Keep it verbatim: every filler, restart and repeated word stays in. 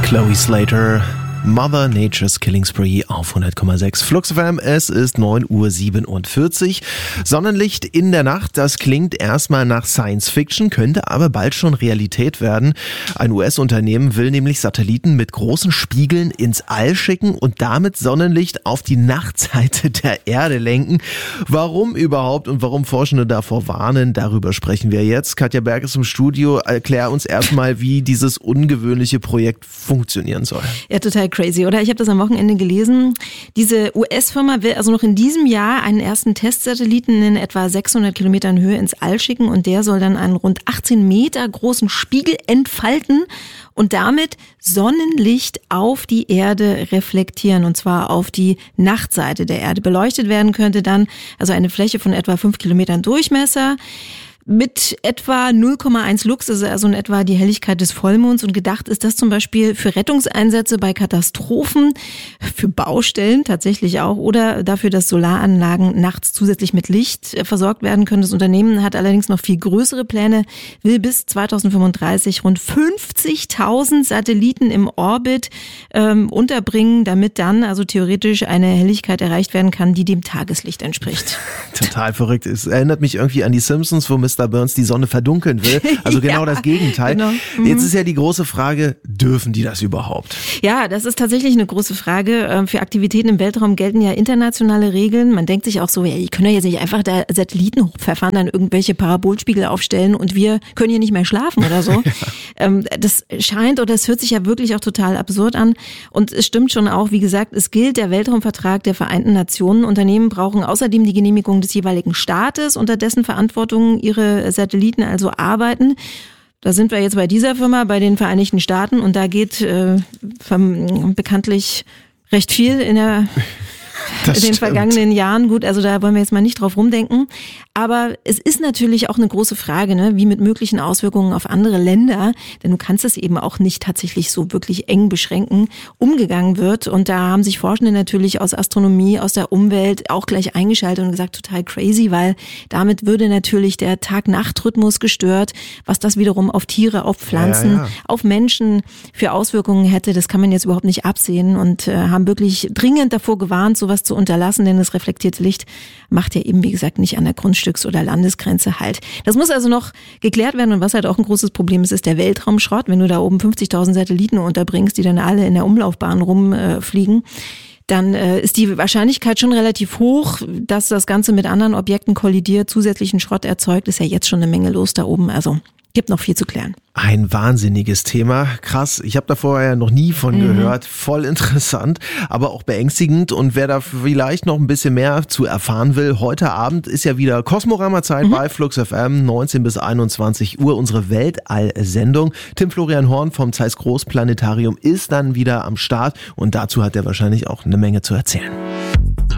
Chloe Slater, Mother Nature's Killing Spree auf hundert Komma sechs Flux F M. Es ist neun Uhr siebenundvierzig. Sonnenlicht in der Nacht, das klingt erstmal nach Science Fiction, könnte aber bald schon Realität werden. Ein U S-Unternehmen will nämlich Satelliten mit großen Spiegeln ins All schicken und damit Sonnenlicht auf die Nachtseite der Erde lenken. Warum überhaupt und warum Forschende davor warnen, darüber sprechen wir jetzt. Katja Berg ist im Studio. Erklär uns erstmal, wie dieses ungewöhnliche Projekt funktionieren soll. Ja, total crazy, oder? Ich habe das am Wochenende gelesen. Diese U S-Firma will also noch in diesem Jahr einen ersten Testsatelliten in etwa sechshundert Kilometern Höhe ins All schicken und der soll dann einen rund achtzehn Meter großen Spiegel entfalten und damit Sonnenlicht auf die Erde reflektieren, und zwar auf die Nachtseite der Erde. Beleuchtet werden könnte dann also eine Fläche von etwa fünf Kilometern Durchmesser mit etwa null Komma eins Lux, also in etwa die Helligkeit des Vollmonds, und gedacht ist das zum Beispiel für Rettungseinsätze bei Katastrophen, für Baustellen tatsächlich auch oder dafür, dass Solaranlagen nachts zusätzlich mit Licht versorgt werden können. Das Unternehmen hat allerdings noch viel größere Pläne, will bis zweitausendfünfunddreißig rund fünfzigtausend Satelliten im Orbit ähm, unterbringen, damit dann also theoretisch eine Helligkeit erreicht werden kann, die dem Tageslicht entspricht. Total verrückt. Es erinnert mich irgendwie an die Simpsons, wo Mister Burns die Sonne verdunkeln will. Also genau ja, das Gegenteil. Genau. Mhm. Jetzt ist ja die große Frage, dürfen die das überhaupt? Ja, das ist tatsächlich eine große Frage. Für Aktivitäten im Weltraum gelten ja internationale Regeln. Man denkt sich auch so, ja, die können ja jetzt nicht einfach da Satelliten hochpfeffern, dann irgendwelche Parabolspiegel aufstellen und wir können hier nicht mehr schlafen oder so. ja. Das scheint oder es hört sich ja wirklich auch total absurd an. Und es stimmt schon auch, wie gesagt, es gilt der Weltraumvertrag der Vereinten Nationen. Unternehmen brauchen außerdem die Genehmigung des jeweiligen Staates, unter dessen Verantwortung ihre Satelliten also arbeiten. Da sind wir jetzt bei dieser Firma, bei den Vereinigten Staaten, und da geht äh, bekanntlich recht viel in der Das in den stimmt. vergangenen Jahren. Gut, also da wollen wir jetzt mal nicht drauf rumdenken. Aber es ist natürlich auch eine große Frage, ne, wie mit möglichen Auswirkungen auf andere Länder, denn du kannst es eben auch nicht tatsächlich so wirklich eng beschränken, umgegangen wird. Und da haben sich Forschende natürlich aus Astronomie, aus der Umwelt auch gleich eingeschaltet und gesagt, total crazy, weil damit würde natürlich der Tag-Nacht-Rhythmus gestört, was das wiederum auf Tiere, auf Pflanzen, ja, ja. auf Menschen für Auswirkungen hätte. Das kann man jetzt überhaupt nicht absehen und äh, haben wirklich dringend davor gewarnt, sowas zu unterlassen, denn das reflektierte Licht macht ja eben, wie gesagt, nicht an der Grundstücks- oder Landesgrenze halt. Das muss also noch geklärt werden, und was halt auch ein großes Problem ist, ist der Weltraumschrott. Wenn du da oben fünfzigtausend Satelliten unterbringst, die dann alle in der Umlaufbahn rumfliegen, dann äh, ist die Wahrscheinlichkeit schon relativ hoch, dass das Ganze mit anderen Objekten kollidiert, zusätzlichen Schrott erzeugt. Ist ja jetzt schon eine Menge los da oben, also gibt noch viel zu klären. Ein wahnsinniges Thema. Krass, ich habe da vorher noch nie von mhm. gehört. Voll interessant, aber auch beängstigend. Und wer da vielleicht noch ein bisschen mehr zu erfahren will, heute Abend ist ja wieder Kosmorama-Zeit mhm. bei Flux F M, neunzehn bis einundzwanzig Uhr, unsere Weltall-Sendung. Tim Florian Horn vom Zeiss Großplanetarium ist dann wieder am Start und dazu hat er wahrscheinlich auch eine Menge zu erzählen.